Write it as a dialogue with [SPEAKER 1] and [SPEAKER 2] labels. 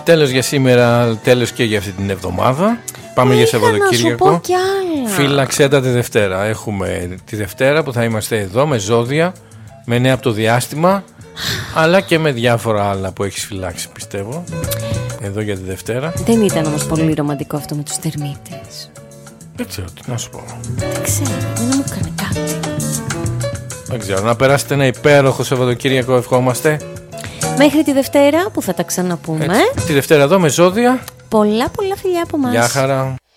[SPEAKER 1] Τέλος για σήμερα, τέλος και για αυτή την εβδομάδα. Πάμε για Σαββατοκύριακο.
[SPEAKER 2] Να σου πω κι άλλα.
[SPEAKER 1] Φύλαξέ τα τη Δευτέρα. Έχουμε τη Δευτέρα που θα είμαστε εδώ με ζώδια, με νέα από το διάστημα, αλλά και με διάφορα άλλα που έχεις φυλάξει, πιστεύω. Εδώ για τη Δευτέρα.
[SPEAKER 2] Δεν ήταν όμως πολύ ρομαντικό αυτό με τους τερμίτες.
[SPEAKER 1] Δεν ξέρω τι να σου πω.
[SPEAKER 2] Δεν ξέρω, δεν μου έκανε κάτι.
[SPEAKER 1] Δεν ξέρω, να περάσετε ένα υπέροχο Σαββατοκύριακο, ευχόμαστε.
[SPEAKER 2] Μέχρι τη Δευτέρα που θα τα ξαναπούμε.
[SPEAKER 1] Έτσι, τη Δευτέρα εδώ με ζώδια.
[SPEAKER 2] Πολλά φιλιά από μας.
[SPEAKER 1] Γεια χαρά.